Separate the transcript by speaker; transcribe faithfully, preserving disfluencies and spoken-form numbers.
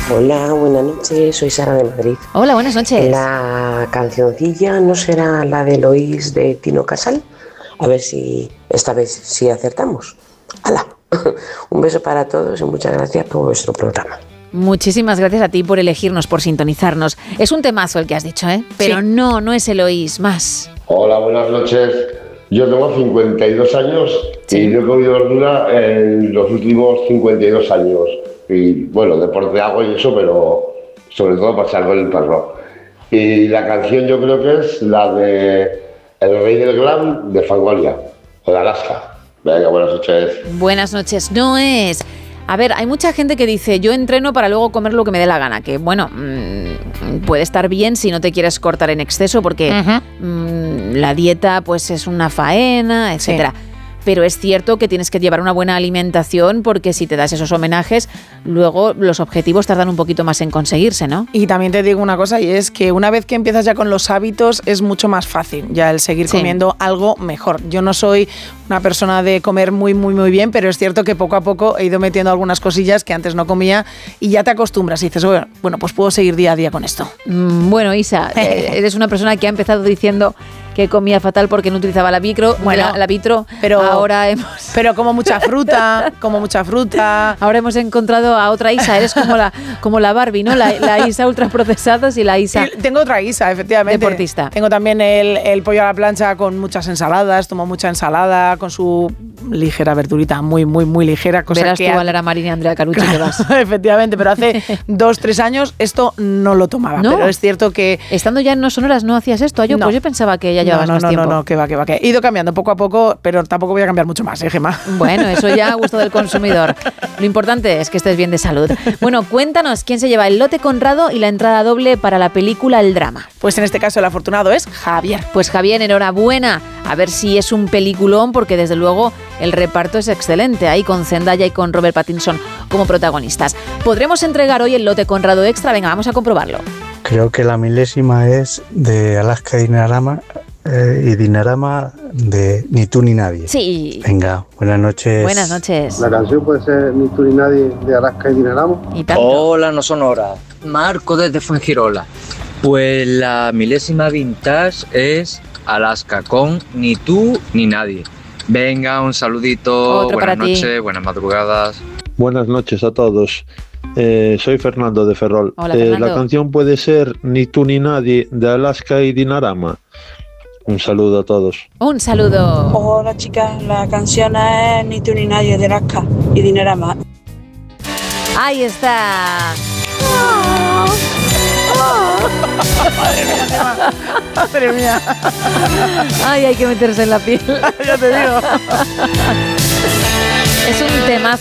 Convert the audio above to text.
Speaker 1: Hola, buenas noches, soy Sara de Madrid.
Speaker 2: Hola, buenas noches.
Speaker 1: La cancioncilla no será la de Eloís de Tino Casal. A ver si esta vez sí acertamos. ¡Hala! Un beso para todos y muchas gracias por vuestro programa.
Speaker 2: Muchísimas gracias a ti por elegirnos, por sintonizarnos. Es un temazo el que has dicho, ¿eh? Pero sí. no, no es Eloís, más.
Speaker 3: Hola, buenas noches. Yo tengo cincuenta y dos años sí. y no he comido verdura en los últimos cincuenta y dos años. Y bueno, deporte hago y eso, pero sobre todo pasar con el perro. Y la canción yo creo que es la de El Rey del Glam de Fangoria, o de Alaska. Venga, buenas noches.
Speaker 2: Buenas noches. No es... A ver, hay mucha gente que dice, yo entreno para luego comer lo que me dé la gana, que bueno, mmm, puede estar bien si no te quieres cortar en exceso, porque uh-huh. mmm, la dieta pues es una faena, etcétera. Sí. Pero es cierto que tienes que llevar una buena alimentación porque si te das esos homenajes, luego los objetivos tardan un poquito más en conseguirse, ¿no?
Speaker 4: Y también te digo una cosa, y es que una vez que empiezas ya con los hábitos es mucho más fácil ya el seguir sí. comiendo algo mejor. Yo no soy una persona de comer muy, muy, muy bien, pero es cierto que poco a poco he ido metiendo algunas cosillas que antes no comía y ya te acostumbras y dices, bueno, bueno pues puedo seguir día a día con esto.
Speaker 2: Mm, bueno, Isa, eres una persona que ha empezado diciendo que comía fatal porque no utilizaba la vitro, bueno, la, la vitro, pero ahora hemos...
Speaker 4: Pero como mucha fruta, como mucha fruta.
Speaker 2: Ahora hemos encontrado a otra Isa, eres como la, como la Barbie, ¿no? La, la Isa ultraprocesados y la Isa...
Speaker 4: Y tengo otra Isa, efectivamente.
Speaker 2: Deportista.
Speaker 4: Tengo también el, el pollo a la plancha con muchas ensaladas, tomo mucha ensalada, con su ligera verdurita, muy, muy, muy ligera. Cosa
Speaker 2: Verás
Speaker 4: que
Speaker 2: tú a la Marina Andrea Carucci claro, que vas.
Speaker 4: Efectivamente, pero hace dos, tres años esto no lo tomaba, ¿no? Pero es cierto que...
Speaker 2: Estando ya en No Sonoras no hacías esto, yo, no. Pues yo pensaba que ya llevabas
Speaker 4: no, no,
Speaker 2: más
Speaker 4: no,
Speaker 2: tiempo.
Speaker 4: No, no, que va, que va, que he ido cambiando poco a poco, pero tampoco voy a cambiar mucho más, ¿eh, Gemma?
Speaker 2: Bueno, eso ya a gusto del consumidor. Lo importante es que estés bien de salud. Bueno, cuéntanos quién se lleva el lote Conrado y la entrada doble para la película El Drama.
Speaker 4: Pues en este caso el afortunado es Javier.
Speaker 2: Pues Javier, enhorabuena. A ver si es un peliculón, porque desde luego el reparto es excelente, ahí con Zendaya y con Robert Pattinson como protagonistas. ¿Podremos entregar hoy el lote Conrado extra? Venga, vamos a comprobarlo.
Speaker 5: Creo que la milésima es de Alaska y Dinarama, eh, y Dinarama de Ni tú ni nadie.
Speaker 2: Sí.
Speaker 5: Venga, buenas noches.
Speaker 2: Buenas noches.
Speaker 6: La canción puede ser Ni tú ni nadie de Alaska y Dinarama.
Speaker 2: ¿Y tanto?
Speaker 7: Hola, No Sonora. Marco desde Fuengirola. Pues la milésima vintage es Alaska con Ni tú ni nadie. Venga, un saludito.
Speaker 2: Otro
Speaker 7: buenas
Speaker 2: para
Speaker 7: noches,
Speaker 2: ti.
Speaker 7: buenas madrugadas.
Speaker 8: Buenas noches a todos. Eh, soy Fernando de Ferrol.
Speaker 2: Hola,
Speaker 8: eh,
Speaker 2: Fernando.
Speaker 8: La canción puede ser Ni tú ni nadie de Alaska y Dinarama. Un saludo a todos.
Speaker 2: Un saludo.
Speaker 9: Hola chicas, la canción es Ni tú ni nadie de Alaska y Dinarama.
Speaker 2: Ahí está.
Speaker 4: Madre mía.
Speaker 2: Ay, hay que meterse en la piel.
Speaker 4: Ya te digo.
Speaker 2: Es un temazo.